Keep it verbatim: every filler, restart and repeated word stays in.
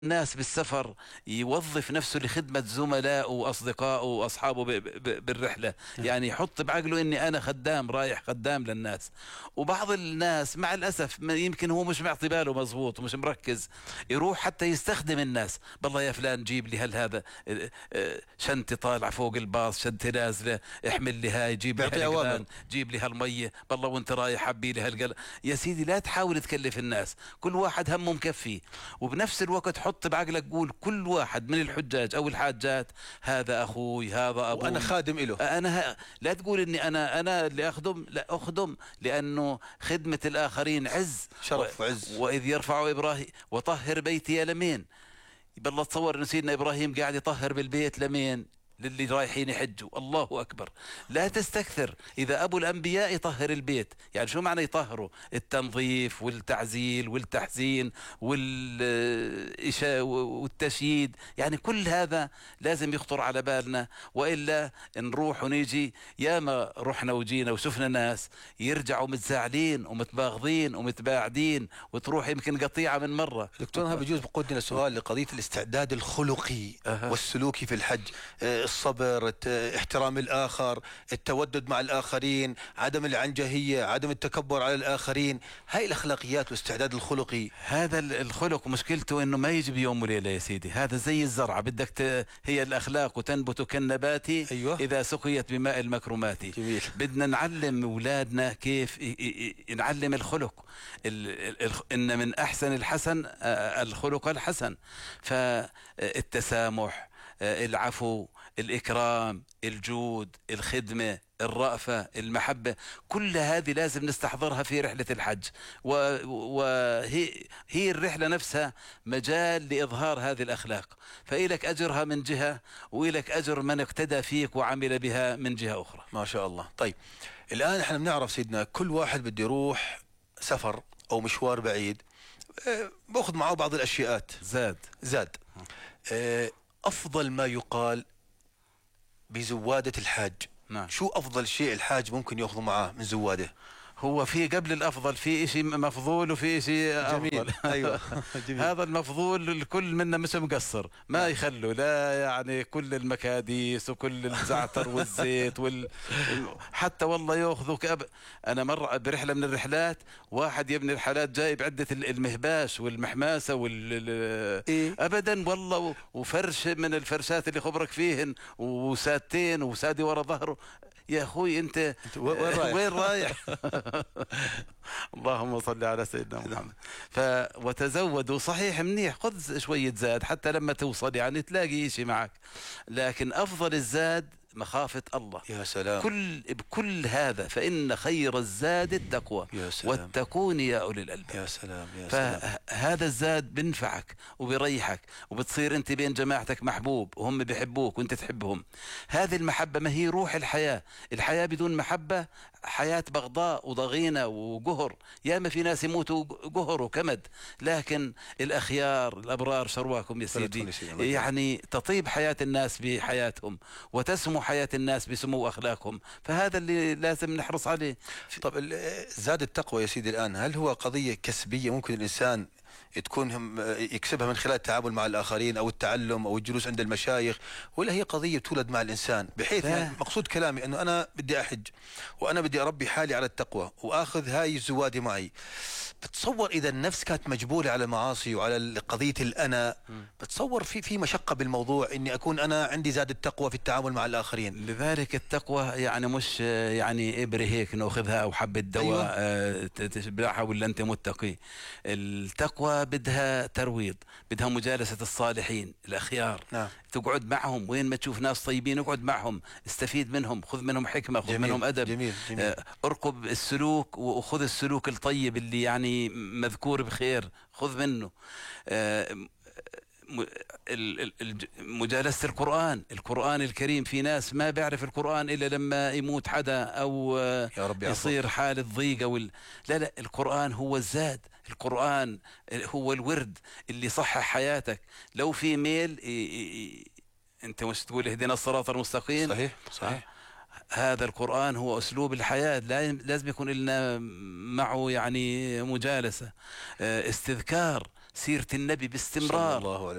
الناس بالسفر يوظف نفسه لخدمة زملائه وأصدقائه وأصحابه ب- ب- بالرحلة. يعني يحط بعقله إني أنا خدام رايح خدام للناس. وبعض الناس مع الأسف ما- يمكن هو مش معطي باله مزبوط ومش مركز، يروح حتى يستخدم الناس. بالله يا فلان جيب لي هل هذا اه، اه، شنطة طالعة فوق الباص، شنطة نازلة، احمل لي هاي، جيب لي بيعطي أوامر. هالقلان، جيب لي هالمية، بالله وانت رايح حبي لي هالقلان. يا سيدي لا تحاول تكلف الناس، كل واحد همه مكفي. وبنفس الوقت حط بعقلك قول كل واحد من الحجاج او الحاجات هذا اخوي، هذا وأنا ابوي. خادم إله. انا ه... لا تقول اني انا انا اللي اخدم، لا اخدم، لانه خدمة الاخرين عز. و... شرف وعز. واذ يرفع ابراهيم وطهر بيتي لمين. بالله تصور ان سيدنا ابراهيم قاعد يطهر بالبيت لمين؟ للي رايحين يحجوا. الله اكبر. لا تستكثر. اذا ابو الانبياء يطهر البيت، يعني شو معنى يطهروا؟ التنظيف والتعزيل والتحزين والإشاء والتشييد، يعني كل هذا لازم يخطر على بالنا. والا نروح ونيجي. ياما رحنا وجينا وشفنا ناس يرجعوا متزاعلين ومتباغضين ومتباعدين، وتروح يمكن قطيعة من مرة. دكتور، هذا بجوز بقودنا لسؤال لقضية الاستعداد الخلقي أها. والسلوكي في الحج. آه، الصبر، الت- احترام الآخر، التودد مع الآخرين، عدم العنجهية، عدم التكبر على الآخرين. هاي الأخلاقيات والاستعداد الخلقي. هذا ال- الخلق مشكلته انه ما يجي بيوم وليله يا سيدي. هذا زي الزرعه، بدك ت... هي الاخلاق تنبت كالنبات أيوة. اذا سقيت بماء المكرمات. جميل. بدنا نعلم اولادنا كيف ي... ي... ي- نعلم الخلق. ال... ال... ال- ان من احسن الحسن آه، الخلق الحسن. فالتسامح، آه، العفو، الإكرام، الجود، الخدمة، الرأفة، المحبة، كل هذه لازم نستحضرها في رحلة الحج. وهي هي الرحلة نفسها مجال لإظهار هذه الأخلاق. فإلك أجرها من جهة، وإلك أجر من اقتدى فيك وعمل بها من جهة أخرى. ما شاء الله. طيب، الآن احنا بنعرف سيدنا كل واحد بده يروح سفر أو مشوار بعيد، آه، باخذ معه بعض الأشياءات. زاد. زاد. آه، أفضل ما يقال بزوادة الحاج، نعم. شو أفضل شيء الحاج ممكن يأخذه معاه من زواده؟ هو في قبل الأفضل في إشي مفضول وفي إشي جميل. أفضل. أيوة. جميل. هذا المفضول الكل منا مش مقصر، ما يخلوا لا يعني كل المكاديس وكل الزعتر والزيت وال... حتى والله ياخذوا كأب. أنا مرة برحلة من الرحلات واحد يبني الحالات جايب عدة المهباش والمحماسة وال إيه؟ أبدا والله، و- وفرش من الفرشات اللي خبرك فيهن وساتين وسادي ورا ظهره. يا أخوي أنت أنت وين رايح؟ وين رايح؟ اللهم صل على سيدنا محمد. ف وتزودوا صحيح منيح، خذ شوية زاد حتى لما توصل يعني تلاقي شيء معك. لكن أفضل الزاد مخافة الله. يا سلام. كل بكل هذا فإن خير الزاد التقوى، يا سلام. واتقون يا أولي الألباب. يا سلام. يا سلام. فهذا الزاد بنفعك وبيريحك، وبتصير انت بين جماعتك محبوب وهم بيحبوك وانت تحبهم. هذه المحبة ما هي روح الحياة. الحياة بدون محبة حياة بغضاء وضغينة وقهر. ياما في ناس يموتوا قهر وكمد. لكن الأخيار الأبرار شرواكم يا سيدي، يعني تطيب حياة الناس بحياتهم وتسمو حياة الناس بسمو أخلاقهم. فهذا اللي لازم نحرص عليه. طب ال- زاد التقوى يا سيدي الآن، هل هو قضية كسبية ممكن الإنسان تكون هم يكسبها من خلال التعامل مع الآخرين أو التعلم أو الجلوس عند المشايخ، ولا هي قضية تولد مع الإنسان؟ بحيث يعني مقصود كلامي أنه أنا بدي أحج وأنا بدي أربي حالي على التقوى وآخذ هاي الزوادي معي. بتصور إذا النفس كانت مجبولة على المعاصي وعلى قضية الأنا، بتصور في في مشقة بالموضوع إني أكون أنا عندي زاد التقوى في التعامل مع الآخرين. لذلك التقوى يعني مش يعني إبرة هيك نأخذها أو حبة دواء أيوة. آه، تشبعها ولا أنت متقي. التقوى بدها ترويض، بدها مجالسة الصالحين الأخيار. نعم. تقعد معهم وين ما تشوف ناس طيبين اقعد معهم، استفيد منهم، خذ منهم حكمة، خذ جميل. منهم أدب. جميل. جميل. آه، ارقب السلوك وخذ السلوك الطيب اللي يعني مذكور بخير، خذ منه. آه، م- ال- ال- الج- مجالسة القرآن القرآن الكريم. في ناس ما بيعرف القرآن إلا لما يموت حدا أو آه، يا رب يعفو. يصير حالة ضيقة وال... لا لا، القرآن هو الزاد. القرآن هو الورد اللي صحح حياتك. لو في ميل ي... ي... انت مش تقول اهدنا الصراط المستقيم؟ صحيح. صحيح. هذا القرآن هو أسلوب الحياة، لازم يكون لنا معه يعني مجالسة، آه، استذكار. سيرة النبي صلى باستمرار. الله عليه